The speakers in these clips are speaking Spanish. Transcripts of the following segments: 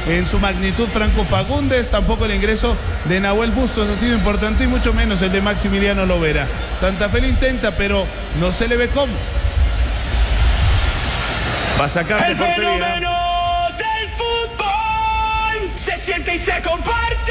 en su magnitud Franco Fagundes, tampoco el ingreso de Nahuel Bustos ha sido importante y mucho menos el de Maximiliano Lovera. Santa Fe lo intenta, pero no se le ve cómo. Va a sacar el fenómeno del fútbol se siente y se comparte.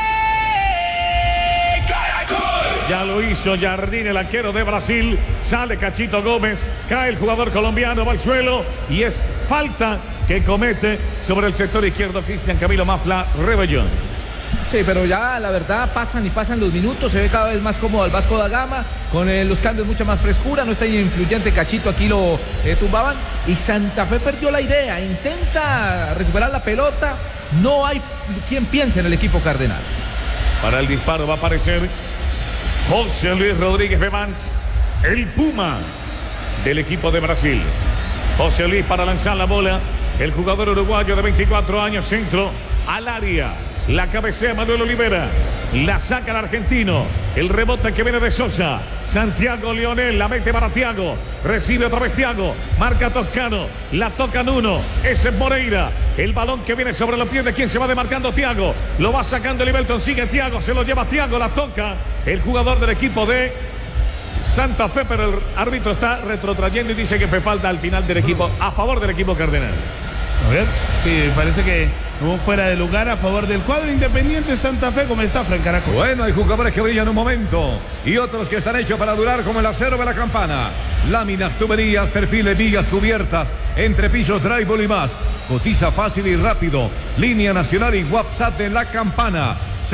Caracol. Ya lo hizo Jardín, el arquero de Brasil. Sale Cachito Gómez, cae el jugador colombiano, va al suelo y es falta que comete sobre el sector izquierdo Cristian Camilo Mafla Rebellón. Sí, pero ya la verdad pasan y pasan los minutos, se ve cada vez más cómodo al Vasco da Gama, con los cambios mucha más frescura, no está influyente Cachito, aquí lo tumbaban, y Santa Fe perdió la idea, intenta recuperar la pelota, no hay quien piense en el equipo cardenal. Para el disparo va a aparecer José Luis Rodríguez Bevans, el Puma del equipo de Brasil. José Luis para lanzar la bola, el jugador uruguayo de 24 años, centro al área. La cabecea Manuel Olivera, la saca el argentino, el rebote que viene de Sosa, Santiago Leonel, la mete para Thiago, recibe otra vez Thiago, marca Toscano, la tocan uno, ese es Moreira, el balón que viene sobre los pies de quien se va demarcando Thiago, lo va sacando Livelton, sigue Thiago, se lo lleva Thiago, la toca el jugador del equipo de Santa Fe, pero el árbitro está retrotrayendo y dice que fue falta al final del equipo, a favor del equipo cardenal. A ver, sí, parece que hubo fuera de lugar a favor del cuadro Independiente Santa Fe. ¿Cómo está, Frank Caracol? Bueno, hay jugadores que brillan un momento y otros que están hechos para durar, como el acero de la campana. Láminas, tuberías, perfiles, vigas, cubiertas, entrepisos, drywall y más. Cotiza fácil y rápido. Línea nacional y WhatsApp de la campana.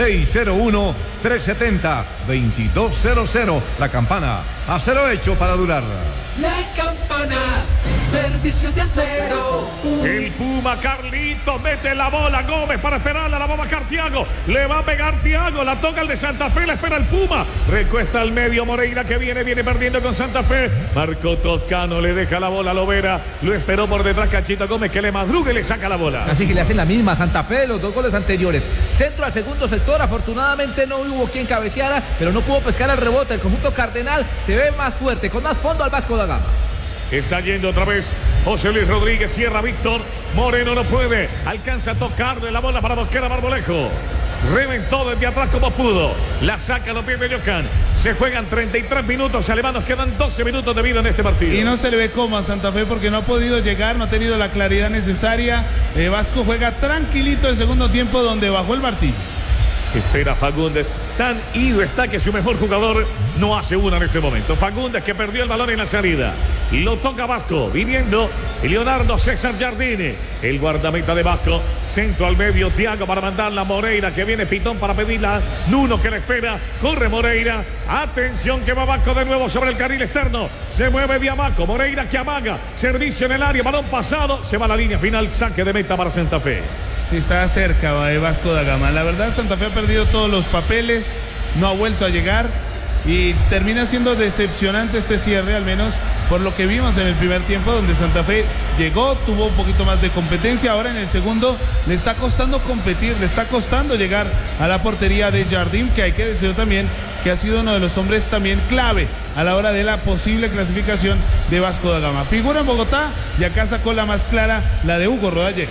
601-370-2200. La campana, acero hecho para durar. La campana, servicio de acero. El Puma Carlito mete la bola, Gómez para esperarla, la va a bajar Thiago, le va a pegar Thiago, la toca el de Santa Fe, la espera el Puma, recuesta al medio Moreira que viene perdiendo con Santa Fe, Marco Toscano le deja la bola a Lovera, lo esperó por detrás Cachito Gómez que le madruga y le saca la bola. Así que le hacen la misma a Santa Fe de los dos goles anteriores, centro al segundo sector, afortunadamente no hubo quien cabeceara, pero no pudo pescar el rebote, el conjunto cardenal se ve más fuerte, con más fondo al Vasco da Gama. Está yendo otra vez José Luis Rodríguez, cierra Víctor Moreno, no puede, alcanza a tocarle la bola para Mosquera Marmolejo, reventó desde atrás como pudo, la saca a los pies de Yocan, se juegan 33 minutos, alemanos quedan 12 minutos de vida en este partido. Y no se le ve cómo a Santa Fe porque no ha podido llegar, no ha tenido la claridad necesaria. Vasco juega tranquilito el segundo tiempo donde bajó el martillo. Espera Fagundes, tan ido está que su mejor jugador no hace una en este momento. Fagundes que perdió el balón en la salida. Y lo toca Vasco, viniendo Leonardo César Jardine, el guardameta de Vasco. Centro al medio, Thiago para mandarla a Moreira, que viene Pitón para pedirla. Nuno que le espera, corre Moreira. Atención que va Vasco de nuevo sobre el carril externo. Se mueve Diamaco, Moreira que amaga. Servicio en el área, balón pasado. Se va a la línea final, saque de meta para Santa Fe. Sí, está cerca de Vasco da Gama. La verdad, Santa Fe ha perdido todos los papeles, no ha vuelto a llegar y termina siendo decepcionante este cierre, al menos por lo que vimos en el primer tiempo, donde Santa Fe llegó, tuvo un poquito más de competencia. Ahora en el segundo le está costando competir, le está costando llegar a la portería de Jardín, que hay que decir también que ha sido uno de los hombres también clave a la hora de la posible clasificación de Vasco da Gama. Figura en Bogotá y acá sacó la más clara, la de Hugo Rodallega.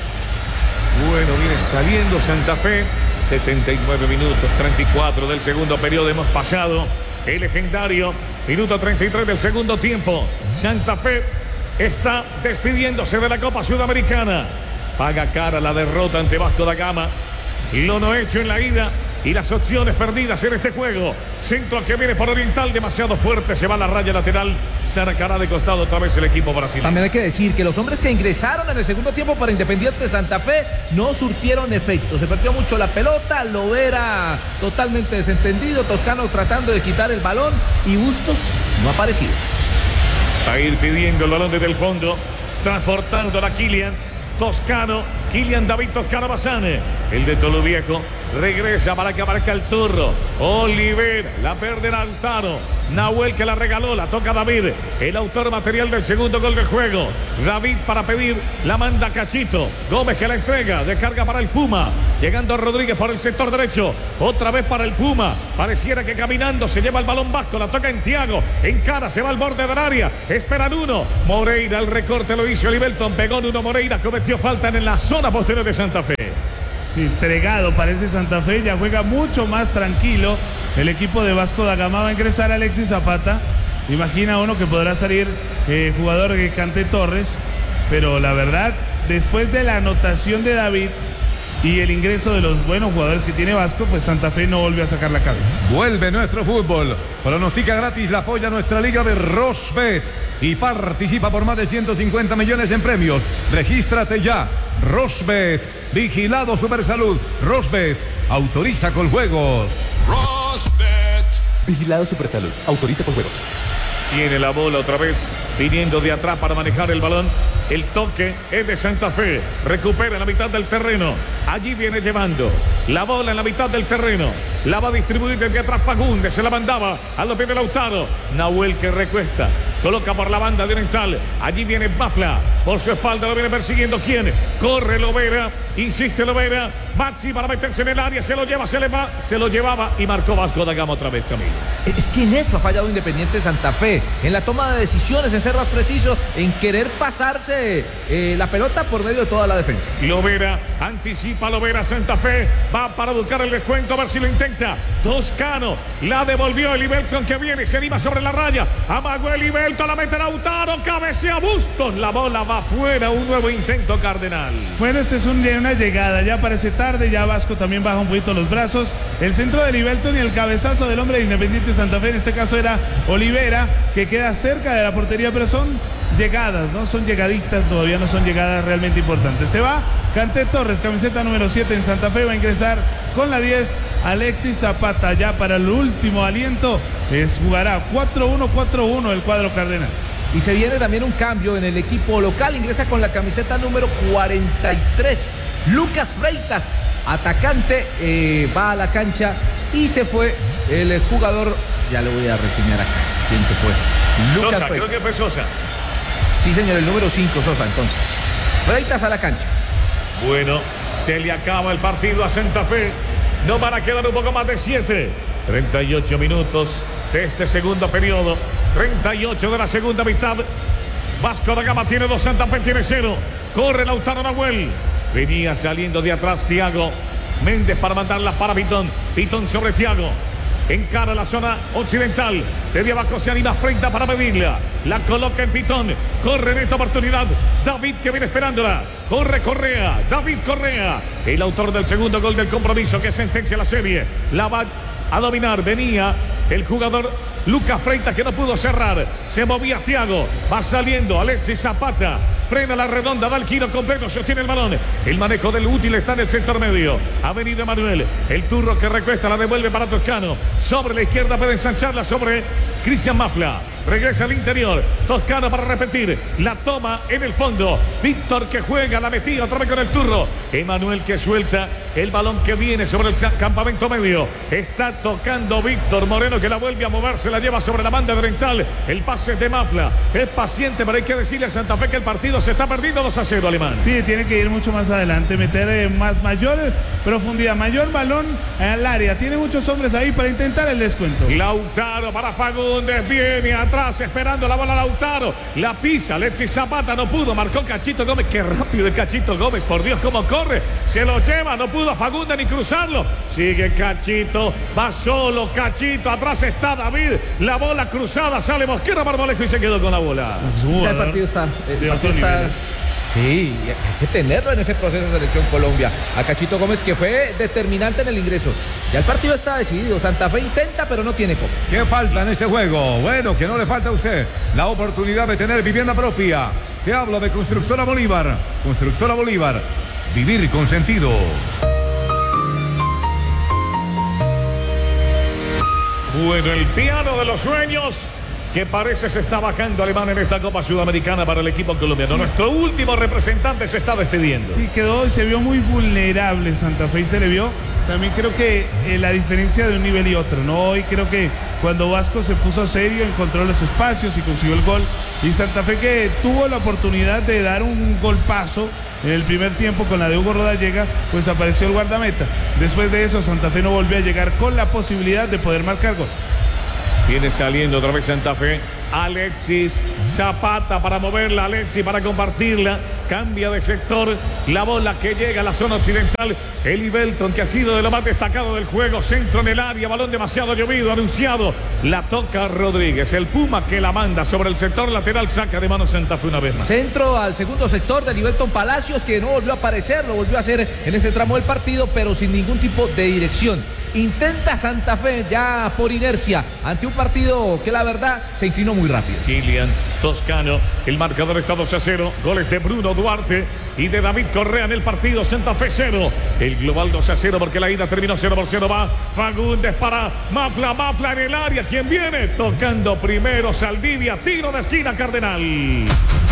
Bueno, viene saliendo Santa Fe, 79 minutos, 34 del segundo periodo hemos pasado, el legendario minuto 33 del segundo tiempo. Santa Fe está despidiéndose de la Copa Sudamericana, paga cara la derrota ante Vasco da Gama, lo no hecho en la ida y las opciones perdidas en este juego. Centro que viene por Oriental, demasiado fuerte, se va a la raya lateral, sacará de costado otra vez el equipo brasileño. También hay que decir que los hombres que ingresaron en el segundo tiempo para Independiente Santa Fe no surtieron efecto, se perdió mucho la pelota, Lovera totalmente desentendido, Toscano tratando de quitar el balón y Bustos no ha aparecido. A ir pidiendo el balón desde el fondo, transportando a Kylian Toscano, Kylian David Toscano Bazane, el de Tolu Viejo, regresa para que abarca el turno. Oliver, la perderá Altano. Nahuel que la regaló, la toca David, el autor material del segundo gol del juego. David para pedir, la manda Cachito. Gómez que la entrega, descarga para el Puma. Llegando Rodríguez por el sector derecho, otra vez para el Puma. Pareciera que caminando se lleva el balón Vasco, la toca en Thiago. En cara, se va al borde del área. Esperan uno. Moreira, el recorte lo hizo Livelton, pegó Nuno Moreira, cometió falta en la zona zona posterior de Santa Fe. Sí, entregado parece Santa Fe, ya juega mucho más tranquilo. El equipo de Vasco da Gama va a ingresar Alexis Zapata. Imagina uno que podrá salir jugador que Cante Torres, pero la verdad, después de la anotación de David y el ingreso de los buenos jugadores que tiene Vasco, pues Santa Fe no volvió a sacar la cabeza. Vuelve nuestro fútbol. Pronostica gratis, la apoya nuestra liga de Rosbet y participa por más de 150 millones en premios. Regístrate ya. Rosbet, vigilado Supersalud. Rosbet, autoriza con juegos. Rosbet. Vigilado Supersalud. Autoriza con juegos. Tiene la bola otra vez, viniendo de atrás para manejar el balón. El toque es de Santa Fe. Recupera en la mitad del terreno. Allí viene llevando la bola en la mitad del terreno. La va a distribuir desde atrás Fagundes. Se la mandaba a los pies de Lautaro. Nahuel que recuesta. Coloca por la banda oriental. Allí viene Mafla. Por su espalda lo viene persiguiendo. ¿Quién? Corre Lovera. Insiste Lovera. Maxi para meterse en el área. Se lo lleva, se le va. Se lo llevaba y marcó Vasco da Gama otra vez, Camilo. Es que en eso ha fallado Independiente Santa Fe. En la toma de decisiones, en ser más preciso, en querer pasarse la pelota por medio de toda la defensa. Lovera, anticipa Lovera, Santa Fe va para buscar el descuento, a ver si lo intenta. Toscano, la devolvió Elivelton que viene, se anima sobre la raya. Amagó Elivelton, la mete Lautaro, cabecea Bustos, la bola va afuera, un nuevo intento Cardenal. Bueno, este es una llegada, ya parece tarde, ya Vasco también baja un poquito los brazos. El centro de Elivelton y el cabezazo del hombre de Independiente Santa Fe, en este caso era Olivera, que queda cerca de la portería, pero son llegadas, ¿no? Son llegaditas, todavía no son llegadas realmente importantes. Se va Cante Torres, camiseta número 7 en Santa Fe, va a ingresar con la 10 Alexis Zapata, ya para el último aliento, jugará 4-1-4-1 el cuadro cardenal. Y se viene también un cambio en el equipo local, ingresa con la camiseta número 43, Lucas Freitas, atacante, va a la cancha y se fue el jugador, ya le voy a reseñar acá, ¿quién se fue? Lucas Sosa, Freitas. creo que fue Sosa. Sí, señor, el número 5, Sosa, entonces. Freitas a la cancha. Bueno, se le acaba el partido a Santa Fe. No van a quedar un poco más de 7. 38 minutos de este segundo periodo. 38 de la segunda mitad. Vasco da Gama tiene 2, Santa Fe tiene 0. Corre Lautaro Nahuel. Venía saliendo de atrás Thiago Méndez para mandarla para Pitón. Pitón sobre Thiago. Encara la zona occidental. Desde abajo se anima Freitas para pedirla. La coloca en Pitón. Corre en esta oportunidad David, que viene esperándola. Corre Correa. David Correa, el autor del segundo gol del compromiso que sentencia la serie. La va a dominar. Venía el jugador Lucas Freitas, que no pudo cerrar. Se movía Thiago. Va saliendo Alexis Zapata. Frena la redonda, da el giro completo, sostiene el balón. El manejo del útil está en el sector medio. Ha venido Emanuel. El turro que recuesta la devuelve para Toscano. Sobre la izquierda puede ensancharla sobre Cristian Mafla. Regresa al interior. Toscano para repetir. La toma en el fondo. Víctor que juega, la metida otra vez con el turro. Emanuel que suelta el balón que viene sobre el campamento medio. Está tocando Víctor Moreno, que la vuelve a mover. Se la lleva sobre la banda oriental. El pase de Mafla. Es paciente, pero hay que decirle a Santa Fe que el partido se está perdiendo 2-0, Alemán. Sí, tiene que ir mucho más adelante, meter mayores profundidad, mayor balón al área. Tiene muchos hombres ahí para intentar el descuento. Lautaro para Fagundes, viene atrás esperando la bola Lautaro. La pisa Alexis Zapata, no pudo, marcó Cachito Gómez. Qué rápido el Cachito Gómez, por Dios, cómo corre. Se lo lleva, no pudo Fagundes ni cruzarlo. Sigue Cachito, va solo Cachito, atrás está David. La bola cruzada, sale Mosquera Marmolejo y se quedó con la bola. El partido está... Sí, hay que tenerlo en ese proceso de selección Colombia. A Cachito Gómez, que fue determinante en el ingreso. Ya el partido está decidido. Santa Fe intenta, pero no tiene cómo. ¿Qué falta en este juego? Bueno, que no le falta a usted la oportunidad de tener vivienda propia. Te hablo de Constructora Bolívar. Constructora Bolívar. Vivir con sentido. Bueno, el piano de los sueños que parece se está bajando, Alemán, en esta Copa Sudamericana para el equipo colombiano. Sí. Nuestro último representante se está despidiendo. Sí, quedó y se vio muy vulnerable Santa Fe y se le vio. También creo que la diferencia de un nivel y otro, ¿no? Hoy creo que cuando Vasco se puso serio, encontró los espacios y consiguió el gol. Y Santa Fe, que tuvo la oportunidad de dar un golpazo en el primer tiempo con la de Hugo Rodallega, pues apareció el guardameta. Después de eso, Santa Fe no volvió a llegar con la posibilidad de poder marcar gol. Viene saliendo otra vez Santa Fe. Alexis Zapata para moverla, Alexis para compartirla, cambia de sector, la bola que llega a la zona occidental, Eli Belton, que ha sido de lo más destacado del juego, centro en el área, balón demasiado llovido, anunciado, la toca Rodríguez, el Puma que la manda sobre el sector lateral, saca de mano Santa Fe una vez más. Centro al segundo sector de Eli Belton Palacios, que no volvió a aparecer, lo volvió a hacer en ese tramo del partido, pero sin ningún tipo de dirección. Intenta Santa Fe ya por inercia ante un partido que la verdad se inclinó muy rápido. Kylian Toscano, el marcador está 2-0, goles de Bruno Duarte y de David Correa en el partido. Santa Fe 0, el global 2-0 porque la ida terminó 0-0. Va Fagundes para Mafla en el área, ¿quién viene? Tocando primero Saldivia, tiro de esquina Cardenal. Y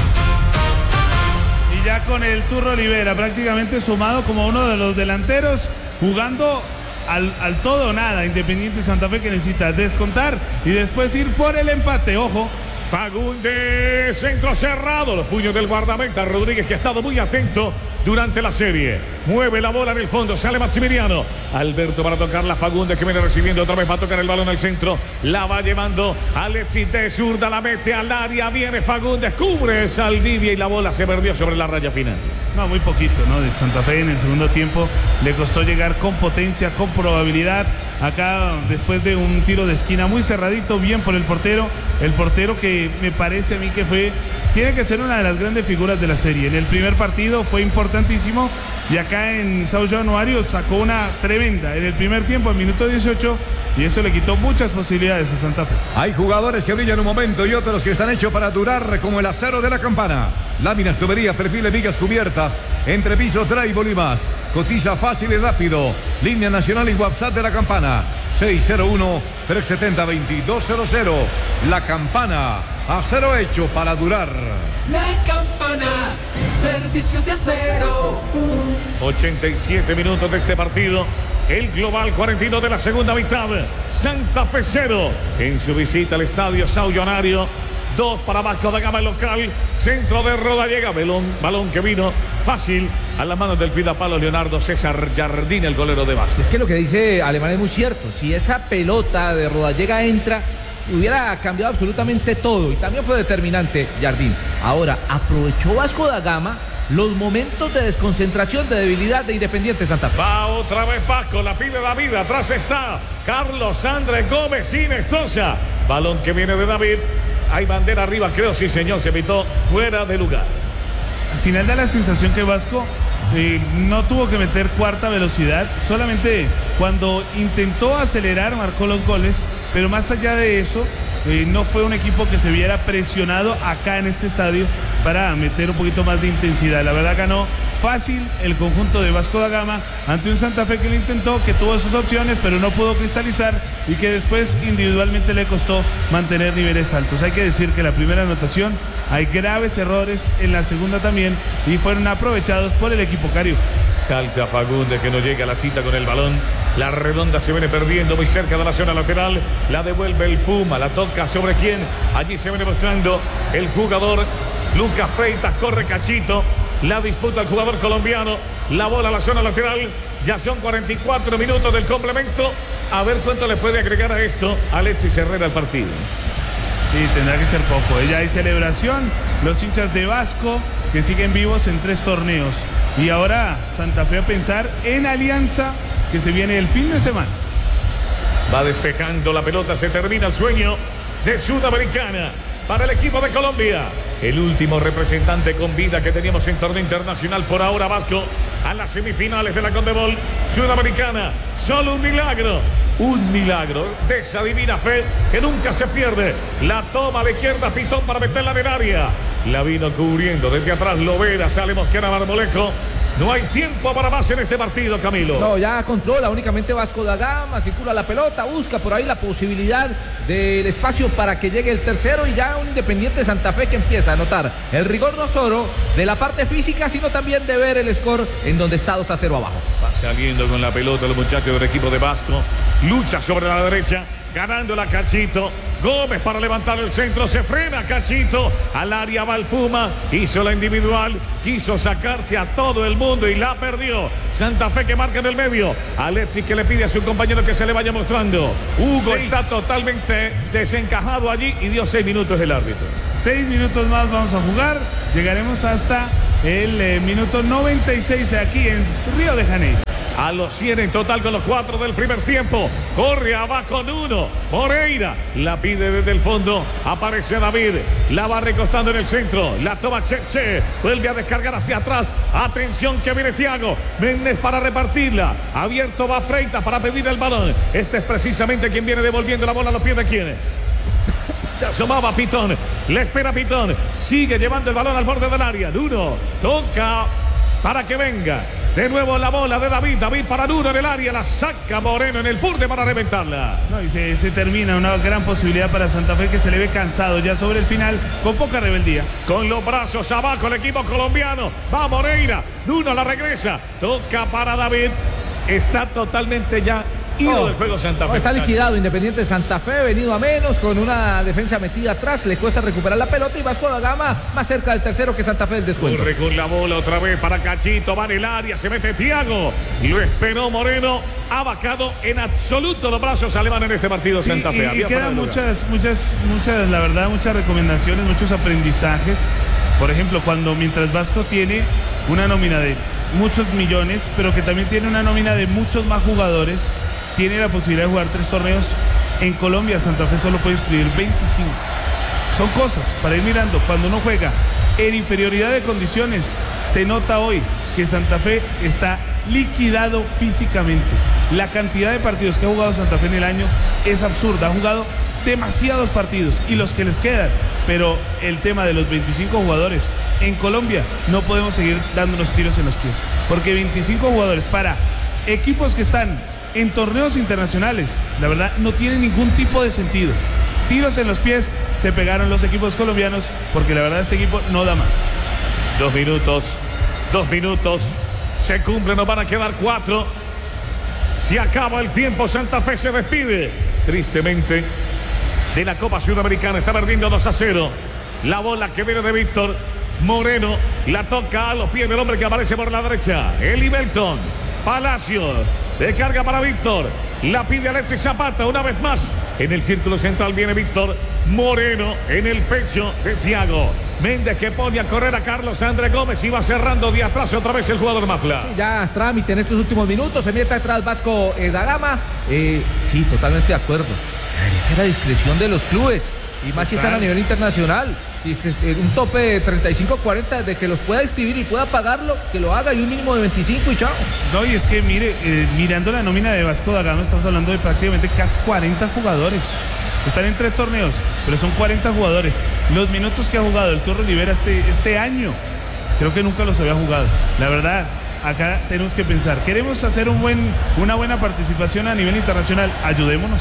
ya con el Turro Olivera prácticamente sumado como uno de los delanteros, jugando al todo o nada. Independiente Santa Fe que necesita descontar y después ir por el empate. Ojo, Fagundes, centro cerrado, los puños del guardameta Rodríguez, que ha estado muy atento durante la serie. Mueve la bola en el fondo, sale Maximiliano. Alberto para tocarla, Fagundes que viene recibiendo otra vez para tocar el balón al centro. La va llevando Alexis de zurda, la mete al área, viene Fagundes, cubre Saldivia y la bola se perdió sobre la raya final. No, muy poquito, ¿no? De Santa Fe en el segundo tiempo le costó llegar con potencia, con probabilidad. Acá después de un tiro de esquina muy cerradito, bien por el portero que me parece a mí que tiene que ser una de las grandes figuras de la serie. En el primer partido fue importantísimo y acá en São Januário sacó una tremenda en el primer tiempo, en minuto 18, y eso le quitó muchas posibilidades a Santa Fe. Hay jugadores que brillan un momento y otros que están hechos para durar, como el acero de la campana. Láminas, tuberías, perfiles, vigas cubiertas, entrepisos, drywall y más. Cotiza fácil y rápido. Línea nacional y WhatsApp de la campana. 601-370-2200. La campana, acero hecho para durar. La campana, servicio de acero. 87 minutos de este partido. El global 42 de la segunda mitad. Santa Fe 0 en su visita al estadio São Januário. 2 para Vasco da Gama el local. Centro de Rodallega. Balón que vino fácil a las manos del cuidapalo Leonardo César Jardín, el golero de Vasco. Es que lo que dice Alemán es muy cierto. Si esa pelota de Rodallega entra, hubiera cambiado absolutamente todo. Y también fue determinante Jardín. Ahora, aprovechó Vasco da Gama los momentos de desconcentración, de debilidad de Independiente Santa Fe. Va otra vez Vasco, la pide David, atrás está Carlos Andrés Gómez Inestosa. Balón que viene de David. Hay bandera arriba, creo, sí señor, se pitó fuera de lugar. Al final da la sensación que Vasco no tuvo que meter cuarta velocidad, solamente cuando intentó acelerar marcó los goles, pero más allá de eso no fue un equipo que se viera presionado acá en este estadio para meter un poquito más de intensidad. La verdad ganó fácil el conjunto de Vasco da Gama ante un Santa Fe que lo intentó, que tuvo sus opciones pero no pudo cristalizar y que después individualmente le costó mantener niveles altos. Hay que decir que la primera anotación hay graves errores, en la segunda también, y fueron aprovechados por el equipo Cario. Salta Fagundes que no llega a la cita con el balón. La redonda se viene perdiendo muy cerca de la zona lateral. La devuelve el Puma, la toca sobre quién. Allí se viene mostrando el jugador Lucas Freitas, corre Cachito. La disputa el jugador colombiano. La bola a la zona lateral. Ya son 44 minutos del complemento. A ver cuánto le puede agregar a esto Alexis Herrera al partido. Y tendrá que ser poco. Ya hay celebración. Los hinchas de Vasco que siguen vivos en 3 torneos. Y ahora Santa Fe a pensar en Alianza, que se viene el fin de semana. Va despejando la pelota, se termina el sueño de Sudamericana para el equipo de Colombia. El último representante con vida que teníamos en torneo internacional por ahora, Vasco, a las semifinales de la Conmebol Sudamericana. Solo un milagro de esa divina fe que nunca se pierde. La toma de izquierda, Pitón para meterla en el área. La vino cubriendo desde atrás Lovera, sale Mosquera Marmolejo. No hay tiempo para más en este partido, Camilo. No, ya controla únicamente Vasco da Gama, circula la pelota, busca por ahí la posibilidad del espacio para que llegue el tercero y ya un Independiente Santa Fe que empieza a notar el rigor no solo de la parte física, sino también de ver el score en donde está 2-0 abajo. Va saliendo con la pelota los muchachos del equipo de Vasco lucha sobre la derecha, ganándola Cachito. Gómez para levantar el centro, se frena Cachito, al área va el Puma, hizo la individual, quiso sacarse a todo el mundo y la perdió. Santa Fe que marca en el medio, Alexis que le pide a su compañero que se le vaya mostrando. Hugo está totalmente desencajado allí y dio 6 minutos el árbitro. 6 minutos más vamos a jugar, llegaremos hasta el minuto 96 aquí en Río de Janeiro. A los 100 en total con los 4 del primer tiempo. Corre abajo con 1. Moreira la pide desde el fondo. Aparece David. La va recostando en el centro. La toma Cheche. Vuelve a descargar hacia atrás. Atención que viene Thiago Méndez para repartirla. Abierto va Freitas para pedir el balón. Este es precisamente quien viene devolviendo la bola a los pies de quien. Se asomaba Pitón. Le espera Pitón. Sigue llevando el balón al borde del área. Duro. Toca para que venga. De nuevo la bola de David. David para Duro en el área. La saca Moreno en el borde para reventarla. No, y se termina una gran posibilidad para Santa Fe, que se le ve cansado ya sobre el final, con poca rebeldía. Con los brazos abajo el equipo colombiano. Va Moreira. Duro la regresa. Toca para David. Está totalmente ya ido del juego Santa Fe. Está liquidado Independiente de Santa Fe, venido a menos, con una defensa metida atrás, le cuesta recuperar la pelota y Vasco da Gama más cerca del tercero que Santa Fe del descuento. Corre con la bola otra vez para Cachito, va en el área, se mete Thiago, lo esperó Moreno, ha bajado en absoluto los brazos alemanes en este partido Santa Fe. Y quedan muchas, la verdad, muchas recomendaciones, muchos aprendizajes. Por ejemplo, mientras Vasco tiene una nómina de muchos millones, pero que también tiene una nómina de muchos más jugadores, tiene la posibilidad de jugar 3 torneos. En Colombia Santa Fe solo puede inscribir 25. Son cosas para ir mirando. Cuando uno juega en inferioridad de condiciones, se nota hoy que Santa Fe está liquidado físicamente. La cantidad de partidos que ha jugado Santa Fe en el año es absurda. Ha jugado demasiados partidos y los que les quedan. Pero el tema de los 25 jugadores en Colombia, no podemos seguir dándonos tiros en los pies, porque 25 jugadores para equipos que están en torneos internacionales, la verdad no tiene ningún tipo de sentido. Tiros en los pies se pegaron los equipos colombianos, porque la verdad este equipo no da más. 2 minutos, se cumple, nos van a quedar 4. Se acaba el tiempo, Santa Fe se despide tristemente de la Copa Sudamericana, está perdiendo 2-0. La bola que viene de Víctor Moreno, la toca a los pies del hombre que aparece por la derecha, Eli Belton. Palacios, de carga para Víctor, la pide Alexis Zapata una vez más. En el círculo central viene Víctor Moreno en el pecho de Thiago Méndez, que pone a correr a Carlos Andrés Gómez y va cerrando de atrás otra vez el jugador Mafla. Sí, ya es trámite en estos últimos minutos, se mete atrás Vasco da Gama. Sí, totalmente de acuerdo. Esa es la discreción de los clubes, y más si están a nivel internacional. Y un tope de 35-40 de que los pueda inscribir y pueda pagarlo, que lo haga, y un mínimo de 25 y chao. No, y es que mire, mirando la nómina de Vasco da Gama, estamos hablando de prácticamente casi 40 jugadores. Están en 3 torneos, pero son 40 jugadores. Los minutos que ha jugado el Turro Rivera este año, creo que nunca los había jugado. La verdad, acá tenemos que pensar, queremos hacer una buena participación a nivel internacional, ayudémonos.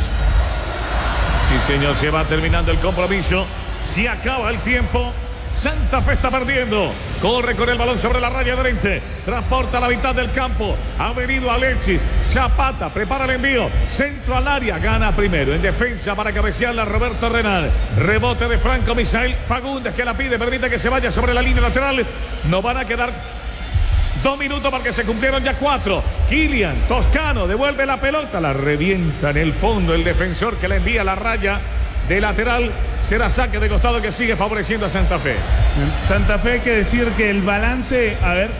Sí, señor, se va terminando el compromiso. Se acaba el tiempo. Santa Fe está perdiendo. Corre con el balón sobre la raya de frente. Transporta a la mitad del campo. Ha venido Alexis. Zapata prepara el envío. Centro al área. Gana primero. En defensa para cabecearla Roberto Renal. Rebote de Franco Misael Fagundes, que la pide. Permite que se vaya sobre la línea lateral. No van a quedar 2 minutos porque se cumplieron ya 4. Kylian Toscano devuelve la pelota. La revienta en el fondo el defensor, que la envía a la raya de lateral. Será saque de costado que sigue favoreciendo a Santa Fe. Santa Fe, hay que decir que el balance, a ver,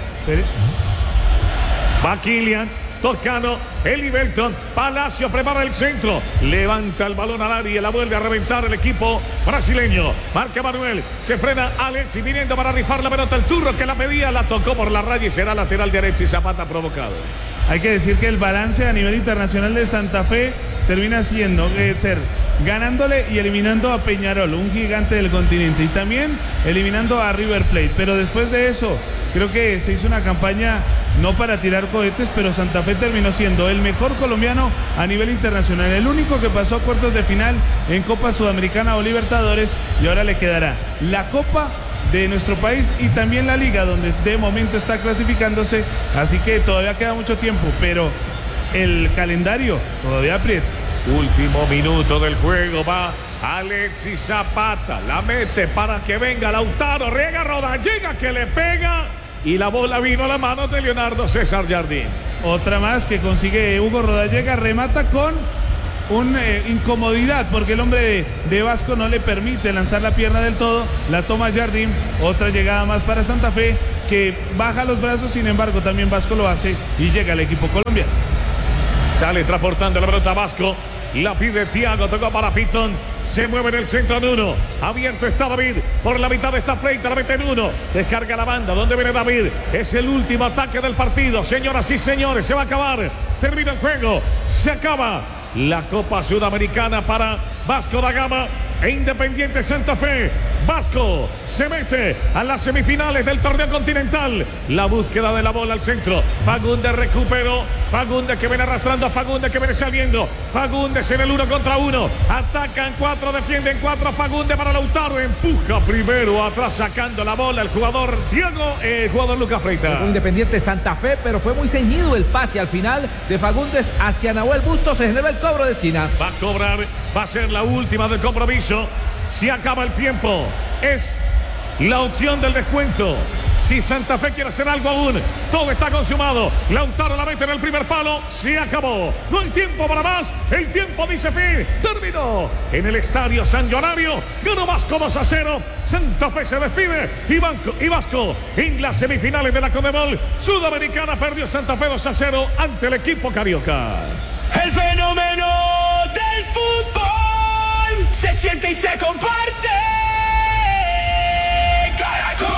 va Kylian Toscano, Eli Belton, Palacio prepara el centro, levanta el balón al área, la vuelve a reventar el equipo brasileño. Marca Manuel, se frena Alexis viniendo para rifar la pelota. El Turro, que la pedía, la tocó por la raya y será lateral de Alexis Zapata provocado. Hay que decir que el balance a nivel internacional de Santa Fe termina siendo ser ganándole y eliminando a Peñarol, un gigante del continente, y también eliminando a River Plate. Pero después de eso, creo que se hizo una campaña no para tirar cohetes, pero Santa Fe terminó siendo el mejor colombiano a nivel internacional, el único que pasó a cuartos de final en Copa Sudamericana o Libertadores, y ahora le quedará la Copa de nuestro país y también la Liga, donde de momento está clasificándose, así que todavía queda mucho tiempo, pero el calendario todavía aprieta. Último minuto del juego, va Alexis Zapata, la mete para que venga Lautaro, riega Rodallega que le pega y la bola vino a las manos de Leonardo César Jardín. Otra más que consigue Hugo Rodallega, remata con una incomodidad porque el hombre de Vasco no le permite lanzar la pierna del todo, la toma Jardín. Otra llegada más para Santa Fe que baja los brazos, sin embargo también Vasco lo hace y llega al equipo colombiano. Sale transportando la pelota Vasco. La pide Thiago, tocó para Pitón. Se mueve en el centro en uno. Abierto está David. Por la mitad está Freita, la mete en uno. Descarga la banda. ¿Dónde viene David? Es el último ataque del partido. Señoras y señores, se va a acabar. Termina el juego. Se acaba la Copa Sudamericana para Vasco da Gama e Independiente Santa Fe. Vasco se mete a las semifinales del torneo continental. La búsqueda de la bola al centro. Fagundes recuperó. Fagundes que viene arrastrando a Fagundes que viene saliendo. Fagundes en el 1 contra 1. Atacan 4, defienden 4. Fagundes para Lautaro. Empuja primero atrás sacando la bola el jugador Thiago, el jugador Lucas Freita. Independiente Santa Fe, pero fue muy ceñido el pase al final de Fagundes hacia Nahuel Bustos. Se genera el cobro de esquina. Va a cobrar, va a ser la última del compromiso. Si acaba el tiempo, es la opción del descuento. Si Santa Fe quiere hacer algo aún, todo está consumado. Lautaro la mete en el primer palo. Se acabó. No hay tiempo para más. El tiempo dice fin. Terminó en el estadio San Llorario. Ganó Vasco 2-0. Santa Fe se despide. Y Vasco en las semifinales de la Conmebol Sudamericana perdió Santa Fe 2-0 ante el equipo carioca. El fenómeno del fútbol se siente y se comparte. Caracol.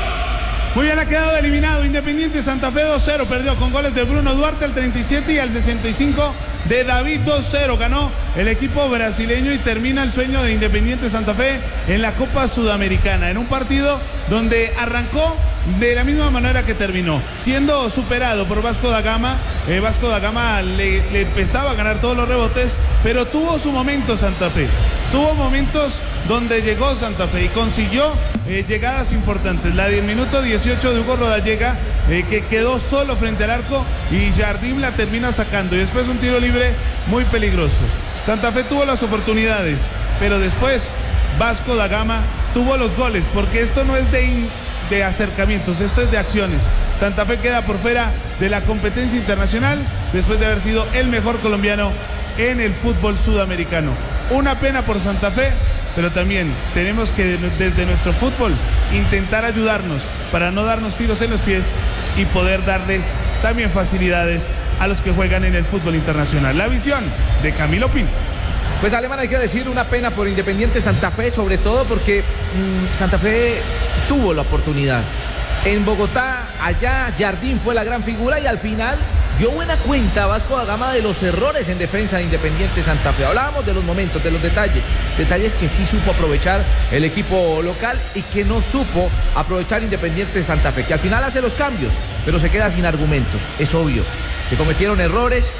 Muy bien, ha quedado eliminado Independiente Santa Fe 2-0, perdió con goles de Bruno Duarte al 37 y al 65 de David. 2-0 ganó el equipo brasileño y termina el sueño de Independiente Santa Fe en la Copa Sudamericana, en un partido donde arrancó de la misma manera que terminó, siendo superado por Vasco da Gama. Vasco da Gama le empezaba a ganar todos los rebotes, pero tuvo su momento Santa Fe. Tuvo momentos donde llegó Santa Fe y consiguió llegadas importantes. La del minuto 18 de Hugo Rodallega, que quedó solo frente al arco y Jardín la termina sacando. Y después un tiro libre muy peligroso. Santa Fe tuvo las oportunidades, pero después Vasco da Gama tuvo los goles, porque esto no es de acercamientos, esto es de acciones. Santa Fe queda por fuera de la competencia internacional después de haber sido el mejor colombiano en el fútbol sudamericano. Una pena por Santa Fe, pero también tenemos que desde nuestro fútbol intentar ayudarnos para no darnos tiros en los pies y poder darle también facilidades a los que juegan en el fútbol internacional. La visión de Camilo Pinto. Pues Alemán, hay que decir una pena por Independiente Santa Fe, sobre todo porque Santa Fe tuvo la oportunidad. En Bogotá, allá Jardín fue la gran figura y al final dio buena cuenta Vasco da Gama de los errores en defensa de Independiente Santa Fe. Hablábamos de los momentos, de los detalles que sí supo aprovechar el equipo local y que no supo aprovechar Independiente Santa Fe, que al final hace los cambios, pero se queda sin argumentos. Es obvio, se cometieron errores,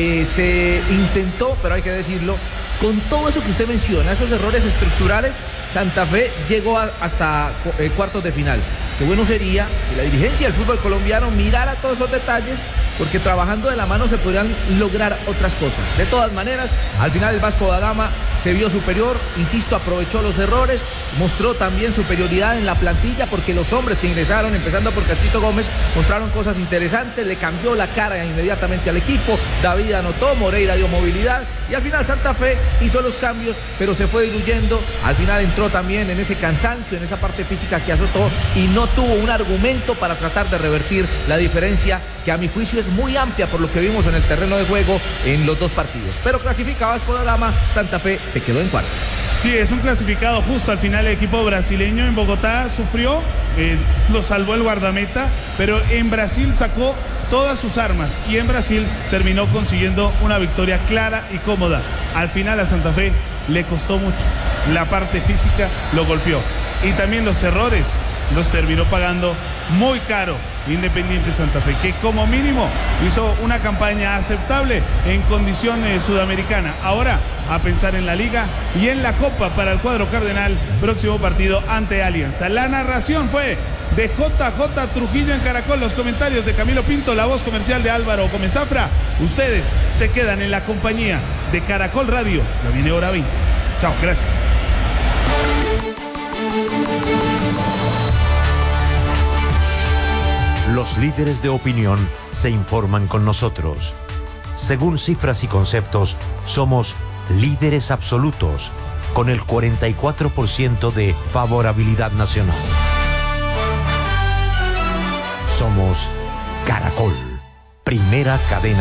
se intentó, pero hay que decirlo, con todo eso que usted menciona, esos errores estructurales, Santa Fe llegó hasta cuartos de final. Qué bueno sería que la dirigencia del fútbol colombiano mirara todos esos detalles, porque trabajando de la mano se podrían lograr otras cosas. De todas maneras, al final el Vasco da Gama se vio superior, insisto, aprovechó los errores, mostró también superioridad en la plantilla, porque los hombres que ingresaron, empezando por Cachito Gómez, mostraron cosas interesantes, le cambió la cara inmediatamente al equipo. David anotó, Moreira dio movilidad y al final Santa Fe hizo los cambios, pero se fue diluyendo. Al final entró también en ese cansancio, en esa parte física que azotó y no tuvo un argumento para tratar de revertir la diferencia, que a mi juicio es muy amplia por lo que vimos en el terreno de juego en los dos partidos. Pero clasifica Vasco da Gama, Santa Fe se quedó en cuartos. Sí, es un clasificado justo. Al final el equipo brasileño en Bogotá sufrió, lo salvó el guardameta, pero en Brasil sacó todas sus armas y en Brasil terminó consiguiendo una victoria clara y cómoda. Al final a Santa Fe le costó mucho, la parte física lo golpeó y también los errores los terminó pagando muy caro Independiente Santa Fe, que como mínimo hizo una campaña aceptable en condición sudamericana. Ahora a pensar en la Liga y en la Copa para el cuadro cardenal, próximo partido ante Alianza. La narración fue de JJ Trujillo en Caracol, los comentarios de Camilo Pinto, la voz comercial de Álvaro Gómez Zafra. Ustedes se quedan en la compañía de Caracol Radio. Ya viene hora 20. Chao, gracias. Los líderes de opinión se informan con nosotros. Según Cifras y Conceptos, somos líderes absolutos, con el 44% de favorabilidad nacional. Somos Caracol, primera cadena.